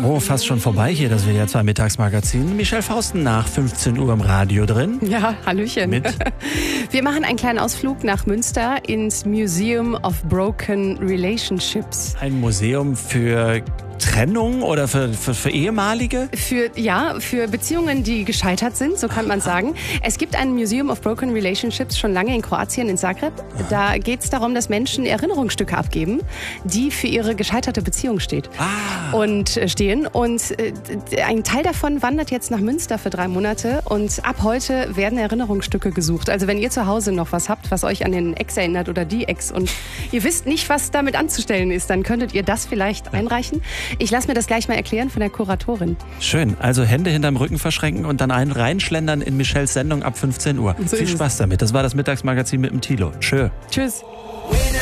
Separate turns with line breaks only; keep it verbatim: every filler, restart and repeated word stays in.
Oh, fast schon vorbei hier, das W D R zwei Mittagsmagazin. Michelle Fausten nach fünfzehn Uhr im Radio drin.
Ja, Hallöchen.
Mit?
Wir machen einen kleinen Ausflug nach Münster ins Museum of Broken Relationships.
Ein Museum für Trennung oder für, für, für Ehemalige?
Für, ja, für Beziehungen, die gescheitert sind, so kann man sagen. Es gibt ein Museum of Broken Relationships schon lange in Kroatien, in Zagreb. Da geht es darum, dass Menschen Erinnerungsstücke abgeben, die für ihre gescheiterte Beziehung steht.
Ah.
Und äh, stehen. Und äh, ein Teil davon wandert jetzt nach Münster für drei Monate. Und ab heute werden Erinnerungsstücke gesucht. Also wenn ihr zu Hause noch was habt, was euch an den Ex erinnert oder die Ex und ihr wisst nicht, was damit anzustellen ist, dann könntet ihr das vielleicht einreichen. Ich lasse mir das gleich mal erklären von der Kuratorin.
Schön. Also Hände hinterm Rücken verschränken und dann einen reinschlendern in Michelles Sendung ab fünfzehn Uhr.
So
Viel Spaß damit. Das war das Mittagsmagazin mit dem Thilo. Tschö.
Tschüss.